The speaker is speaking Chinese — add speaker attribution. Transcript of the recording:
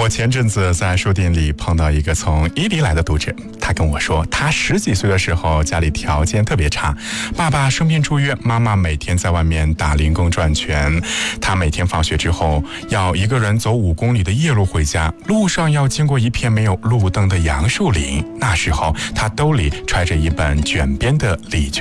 Speaker 1: 我前阵子在书店里碰到一个从伊犁来的读者，他跟我说，他10几岁的时候家里条件特别差，爸爸生病住院，妈妈每天在外面打零工赚钱，他每天放学之后要一个人走5公里的夜路回家，路上要经过一片没有路灯的杨树林，那时候他兜里揣着一本卷边的礼卷。